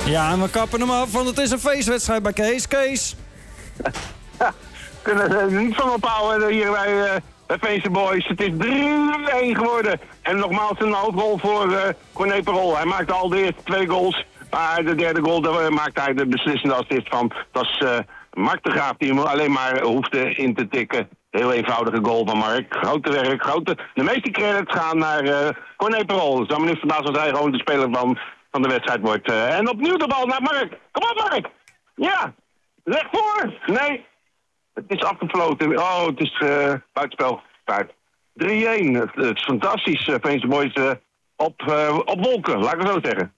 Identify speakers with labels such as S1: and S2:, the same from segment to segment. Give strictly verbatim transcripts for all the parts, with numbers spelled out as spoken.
S1: Ja, en we kappen hem af, want het is een feestwedstrijd bij Kees. Kees.
S2: Ja, kunnen er niet van ophouden hier bij, uh, bij Veense Boys. Het is drie-een geworden. En nogmaals een hoofdrol voor uh, Corné Parol. Hij maakte al de eerste twee goals. Maar de derde goal, daar maakte hij de beslissende assist van. Dat is uh, Mark de Graaf die hem alleen maar hoefde in te tikken. Heel eenvoudige goal van Mark. Grote werk, grote. De meeste credits gaan naar uh, Corné Parol. Dus dan meneer vandaag als hij gewoon de speler van, van de wedstrijd wordt. Uh, en opnieuw de bal naar Mark. Kom op Mark! Ja! Leg voor! Nee! Het is afgefloten. Oh, het is uh, buitenspel. drie-een. Het, het is fantastisch. Uh, Veense Boys uh, op, uh, op wolken, laat ik het zo zeggen.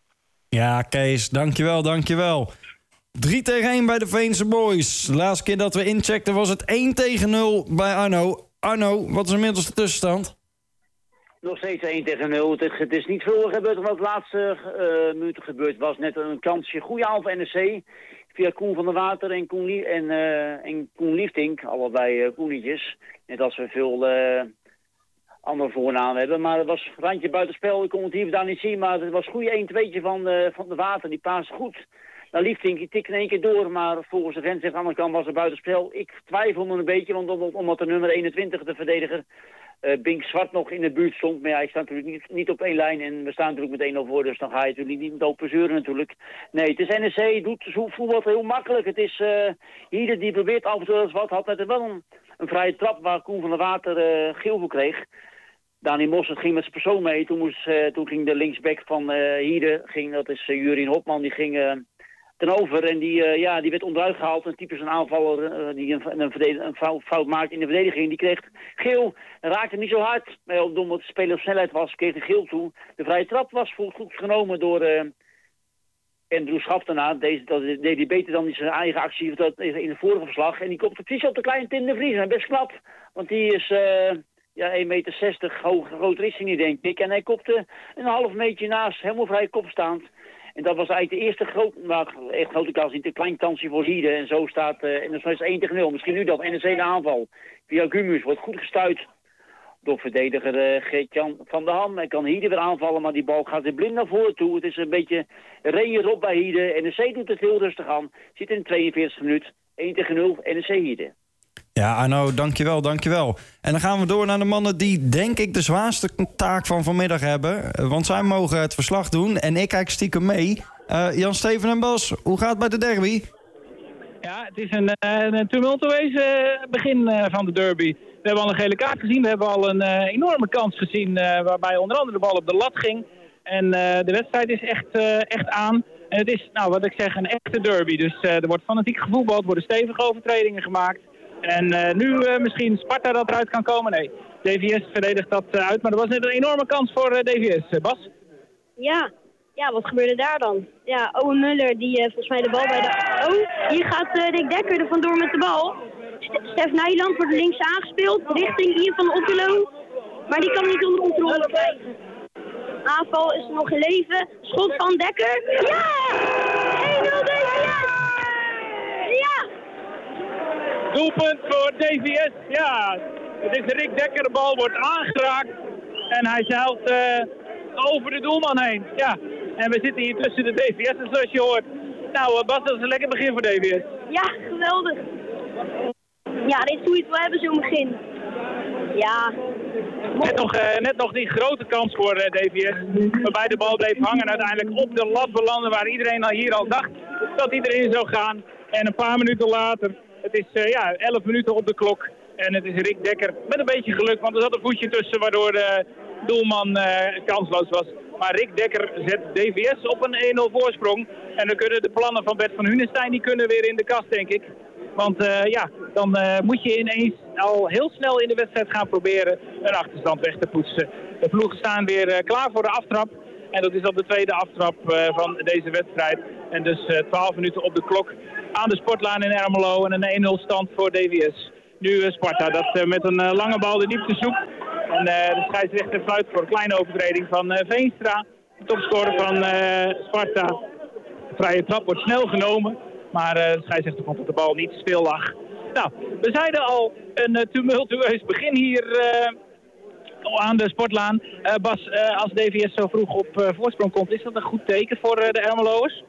S1: Ja, Kees, dankjewel, dankjewel. drie tegen één bij de Veense Boys. De laatste keer dat we incheckten was het één tegen nul bij Arno. Arno, wat is inmiddels de tussenstand?
S3: Nog steeds één tegen nul. Het, het is niet veel gebeurd wat de laatste uh, minuten gebeurd was. Net een kansje. Goede aanval van N E C. Via Koen van der Water en Koen, Lie- en, uh, en Koen Liefdink. Allebei uh, Koenietjes. Net als we veel uh, andere voornamen hebben. Maar het was een randje buitenspel. Ik kon het hier daar niet zien. Maar het was een goede een-tweetje van, uh, van de Water. Die paas goed. Nou, Liefdink, die tikte in één keer door. Maar volgens de fans aan de andere kant was het buitenspel. Ik twijfel me een beetje. Want omdat de nummer eenentwintig, de verdediger... Uh, Bink Zwart nog in de buurt stond, maar ja, hij staat natuurlijk niet, niet op één lijn en we staan natuurlijk met één nul voor, dus dan ga je natuurlijk niet met open zeuren natuurlijk. Nee, het is N E C, doet voetbal heel makkelijk. Het is uh, Hiede die probeert af en toe eens wat, had net wel een, een vrije trap waar Koen van der Water uh, geel voor kreeg. Dani Mossert ging met zijn persoon mee, toen, moest, uh, toen ging de linksback van uh, Hiede, ging, dat is uh, Jurien Hopman, die ging... Uh, ten over en die, uh, ja, die werd onderuit gehaald. Een typisch een aanvaller uh, die een, een, een fout, fout maakt in de verdediging. Die kreeg geel en raakte niet zo hard. Maar omdat de speler op snelheid was, kreeg hij geel toe. De vrije trap was goed, goed genomen door uh, Andrew Schaftenaar. Deze dat deed hij beter dan zijn eigen actie dat in het vorige verslag. En die komt precies op de kleine Tim de Vries. En best knap, want die is... Uh, Ja, één meter zestig, hoog, groter is hij niet, denk ik. En hij kopte een half meter naast, helemaal vrij kopstaand. En dat was eigenlijk de eerste grote, nou, echt grote kans, niet een klein kansje voor Hiede. En zo staat, uh, en dat is één tegen nul. Misschien nu dat N E C de aanval. Via Gumus wordt goed gestuit door verdediger uh, Geert-Jan van der Ham. Hij kan Hiede weer aanvallen, maar die bal gaat weer blind naar voren toe. Het is een beetje reën op bij Hiede. N E C doet het heel rustig aan. Zit in de tweeënveertigste minuut. één tegen nul, N E C Hiede.
S1: Ja, Arno, dankjewel, dankjewel. En dan gaan we door naar de mannen die, denk ik, de zwaarste taak van vanmiddag hebben. Want zij mogen het verslag doen en ik kijk stiekem mee. Uh, Jan-Steven en Bas, hoe gaat het bij de derby?
S4: Ja, het is een, een tumultueus uh, begin uh, van de derby. We hebben al een gele kaart gezien, we hebben al een uh, enorme kans gezien... Uh, waarbij onder andere de bal op de lat ging. En uh, de wedstrijd is echt, uh, echt aan. En het is, nou wat ik zeg, een echte derby. Dus uh, er wordt fanatiek gevoetbald, er worden stevige overtredingen gemaakt... En uh, nu uh, misschien Sparta dat eruit kan komen. Nee, D V S verdedigt dat uh, uit. Maar er was net een enorme kans voor uh, D V S. Uh, Bas?
S5: Ja. Ja, wat gebeurde daar dan? Ja, Owen Muller die uh, volgens mij de bal bij de... Oh, hier gaat uh, Rick Dekker er vandoor met de bal. St- Stef Nijland wordt links aangespeeld richting Ian van Otterlo. Maar die kan niet onder controle krijgen. Aanval is nog in leven. Schot van Dekker. Ja! één nul D V S! Ja!
S4: Doelpunt voor D V S, ja. Het is Rick Dekker, de bal wordt aangeraakt. En hij zeilt uh, over de doelman heen. Ja, en we zitten hier tussen de D V S'ers zoals je hoort. Nou uh, Bas, dat is een lekker begin voor D V S.
S5: Ja, geweldig. Ja, dit is hoe je het wil hebben zo'n begin. Ja.
S4: Net nog, uh, net nog die grote kans voor uh, D V S. Waarbij de bal bleef hangen en uiteindelijk op de lat belanden. Waar iedereen al hier al dacht dat iedereen zou gaan. En een paar minuten later... Het is uh, ja, elf minuten op de klok en het is Rick Dekker met een beetje geluk, want er zat een voetje tussen waardoor de doelman uh, kansloos was. Maar Rick Dekker zet D V S op een één nul voorsprong en dan kunnen de plannen van Bert van Hunestein die kunnen weer in de kast, denk ik. Want uh, ja, dan uh, moet je ineens al heel snel in de wedstrijd gaan proberen een achterstand weg te poetsen. De ploegen staan weer uh, klaar voor de aftrap. En dat is op de tweede aftrap uh, van deze wedstrijd. En dus uh, twaalf minuten op de klok aan de Sportlaan in Ermelo. En een één nul stand voor D V S. Nu uh, Sparta dat uh, met een uh, lange bal de diepte zoekt. En uh, de scheidsrechter fluit voor een kleine overtreding van uh, Veenstra. De topscorer van uh, Sparta. De vrije trap wordt snel genomen. Maar uh, de scheidsrechter vond dat de bal niet stil lag. Nou, we zeiden al een uh, tumultueus begin hier... Uh, aan de Sportlaan. Uh, Bas, uh, als D V S zo vroeg op uh, voorsprong komt, is dat een goed teken voor uh, de Ermeloers?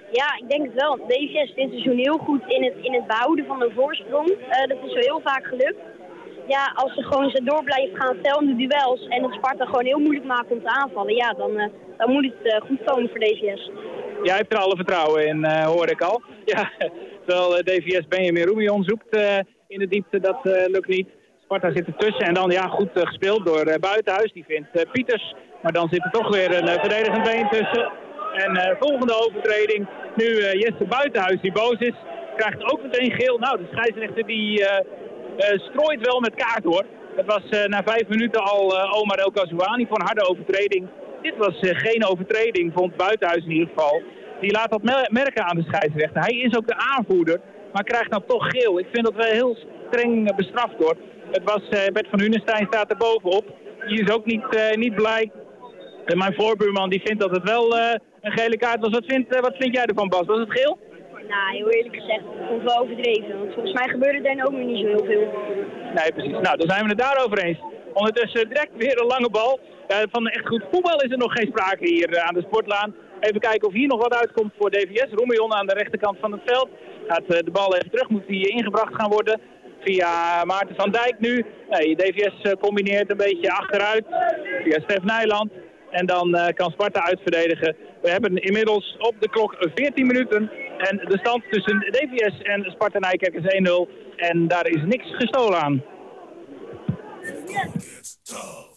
S5: Ja, ik denk het wel. D V S is dit seizoen heel goed in het, in het behouden van een voorsprong. Uh, dat is zo heel vaak gelukt. Ja, als ze gewoon zo door blijven gaan stellen in de duels en het Sparta gewoon heel moeilijk maken om te aanvallen, ja, dan, uh, dan moet het uh, goed komen voor D V S.
S4: Jij hebt er alle vertrouwen in, uh, hoor ik al. Ja, terwijl uh, D V S Benjamin Roemion zoekt uh, in de diepte, dat uh, lukt niet. Sparta zit ertussen en dan ja, goed uh, gespeeld door uh, Buitenhuis. Die vindt uh, Pieters, maar dan zit er toch weer een uh, verdedigend been tussen. En uh, volgende overtreding, nu uh, Jesse Buitenhuis die boos is, krijgt ook meteen geel. Nou, de scheidsrechter die uh, uh, strooit wel met kaart hoor. Het was uh, na vijf minuten al uh, Omar El Ghazouani voor een harde overtreding. Dit was uh, geen overtreding, vond Buitenhuis in ieder geval. Die laat dat me- merken aan de scheidsrechter. Hij is ook de aanvoerder, maar krijgt dan toch geel. Ik vind dat wel heel streng uh, bestraft wordt. Het was uh, Bert van Hunestein staat er bovenop. Die is ook niet, uh, niet blij. En mijn voorbuurman die vindt dat het wel uh, een gele kaart was. Wat vind, uh, wat vind jij ervan, Bas? Was het geel?
S5: Nou, heel eerlijk gezegd, ik vond het wel overdreven. Want volgens mij gebeurde er ook nog niet zo heel veel.
S4: Nee, precies. Nou, dan zijn we het daarover eens. Ondertussen direct weer een lange bal. Uh, van echt goed voetbal is er nog geen sprake hier uh, aan de sportlaan. Even kijken of hier nog wat uitkomt voor D V S. Roemion aan de rechterkant van het veld. Gaat uh, de bal even terug, moet die ingebracht gaan worden. Via Maarten van Dijk nu. Nee, D V S uh, combineert een beetje achteruit. Via Stef Nijland. En dan uh, kan Sparta uitverdedigen. We hebben inmiddels op de klok veertien minuten. En de stand tussen D V S en Sparta Nijkerk is één nul. En daar is niks gestolen aan.